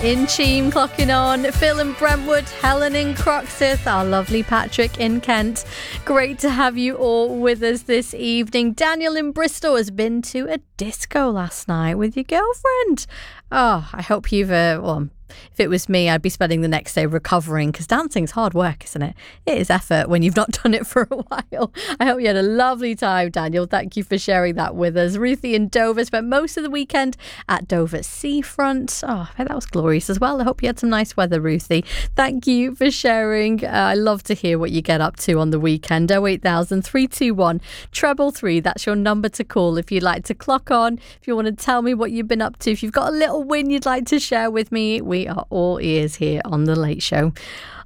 in Cheam clocking on, Phil in Brentwood, Helen in Croxteth, our lovely Patrick in Kent. Great to have you all with us this evening. Daniel in Bristol has been to a disco last night with your girlfriend. Oh, I hope you've, if it was me, I'd be spending the next day recovering, because dancing's hard work, isn't it? It is effort when you've not done it for a while. I hope you had a lovely time, Daniel. Thank you for sharing that with us. Ruthie in Dover spent most of the weekend at Dover Seafront. Oh, I bet that was glorious as well. I hope you had some nice weather, Ruthie. Thank you for sharing. I love to hear what you get up to on the weekend. 08000 321 333. That's your number to call if you'd like to clock on, if you want to tell me what you've been up to, if you've got a little win you'd like to share with me. We are all ears here on The Late Show.